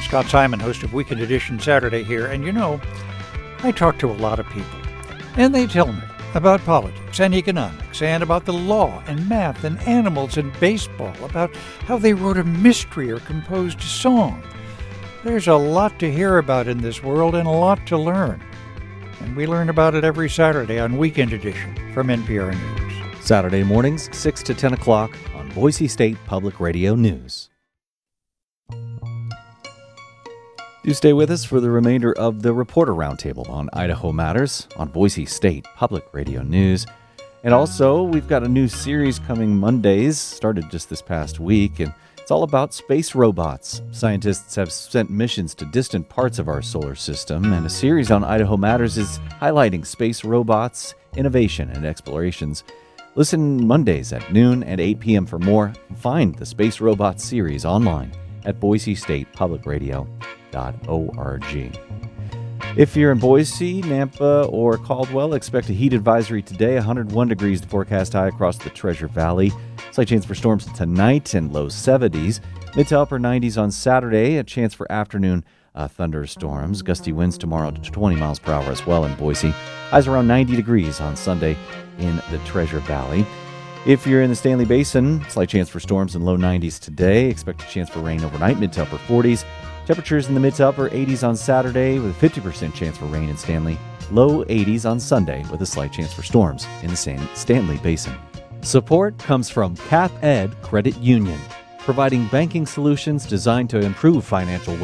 Scott Simon, host of Weekend Edition Saturday here, and I talk to a lot of people, and they tell me about politics and economics, and about the law and math and animals and baseball, about how they wrote a mystery or composed a song. There's a lot to hear about in this world and a lot to learn. And we learn about it every Saturday on Weekend Edition from NPR News. Saturday mornings, 6 to 10 o'clock on Boise State Public Radio News. Do stay with us for the remainder of the Reporter Roundtable on Idaho Matters on Boise State Public Radio News. And also, we've got a new series coming Mondays, started just this past week, and it's all about space robots. Scientists have sent missions to distant parts of our solar system, and a series on Idaho Matters is highlighting space robots, innovation, and explorations. Listen Mondays at noon and 8 p.m. for more. Find the Space Robots series online at boisestatepublicradio.org. If you're in Boise, Nampa, or Caldwell, expect a heat advisory today. 101 degrees the forecast high across the Treasure Valley. Slight chance for storms tonight and low 70s. Mid to upper 90s on Saturday. A chance for afternoon thunderstorms. Gusty winds tomorrow to 20 miles per hour as well in Boise. Highs around 90 degrees on Sunday in the Treasure Valley. If you're in the Stanley Basin, slight chance for storms in low 90s today. Expect a chance for rain overnight, mid to upper 40s. Temperatures in the mid to upper 80s on Saturday with a 50% chance for rain in Stanley. Low 80s on Sunday with a slight chance for storms in the Stanley Basin. Support comes from CapEd Credit Union, providing banking solutions designed to improve financial